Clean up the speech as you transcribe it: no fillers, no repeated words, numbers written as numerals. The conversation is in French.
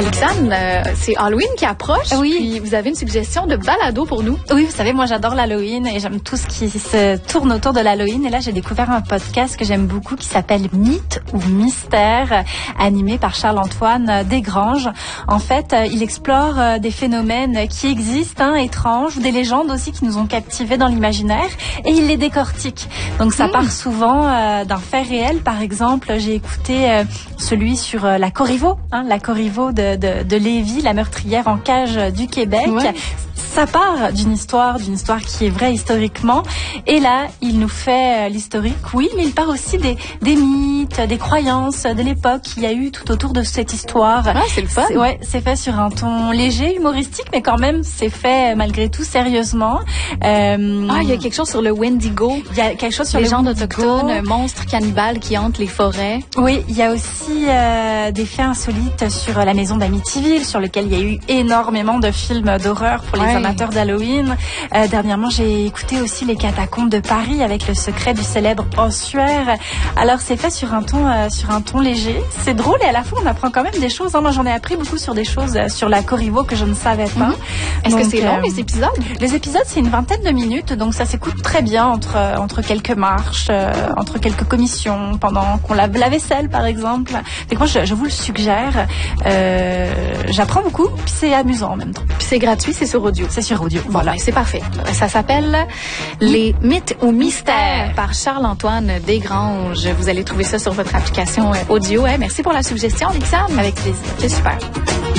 Alexandre, c'est Halloween qui approche. Oui. Puis vous avez une suggestion de balado pour nous. Oui, vous savez, moi j'adore l'Halloween et j'aime tout ce qui se tourne autour de l'Halloween. Et là, j'ai découvert un podcast que j'aime beaucoup qui s'appelle Mythe ou Mystère, animé par Charles-Antoine Desgranges. En fait, il explore des phénomènes qui existent, étranges, ou des légendes aussi qui nous ont captivés dans l'imaginaire, et il les décortique. Donc ça part souvent d'un fait réel. Par exemple, j'ai écouté celui sur la Corriveau, la Corriveau de Lévis, la meurtrière en cage du Québec. Ouais. Ça part d'une histoire qui est vraie historiquement. Et là, il nous fait l'historique, oui, mais il part aussi des mythes, des croyances de l'époque qu'il y a eu tout autour de cette histoire. Ah, c'est le fun. C'est fait sur un ton léger, humoristique, mais quand même, c'est fait malgré tout sérieusement. Il y a quelque chose sur le Wendigo. Il y a quelque chose sur les le légendes Wendigo. autochtones, monstres cannibales qui hantent les forêts. Oui, il y a aussi des faits insolites sur la maison d'Amityville, sur lequel il y a eu énormément de films d'horreur pour les amateurs d'Halloween. Dernièrement, j'ai écouté aussi les catacombes de Paris avec le secret du célèbre ossuaire. Alors, c'est fait sur un ton léger. C'est drôle et à la fois, on apprend quand même des choses. Moi, j'en ai appris beaucoup sur des choses sur la Corriveau que je ne savais pas. Est-ce que c'est long, les épisodes? Les épisodes, c'est une vingtaine de minutes, donc ça s'écoute très bien entre quelques marches, entre quelques commissions, pendant qu'on lave la vaisselle, par exemple. Donc moi, je vous le suggère. J'apprends beaucoup, puis c'est amusant en même temps. Puis c'est gratuit, c'est sur audio. C'est sur audio, voilà. C'est parfait. Ça s'appelle Les Mythes ou Mystères par Charles-Antoine Desgranges. Vous allez trouver ça sur votre application audio. Merci pour la suggestion, Alexandre. Avec plaisir. C'est super.